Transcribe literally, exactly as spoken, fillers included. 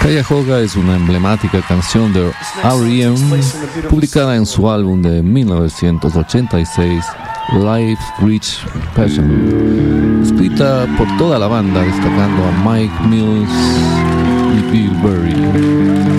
Cuyahoga es una emblemática canción de R E M publicada en su álbum de mil novecientos ochenta y seis, Life Rich Passion, escrita por toda la banda, destacando a Mike Mills y Bill Berry.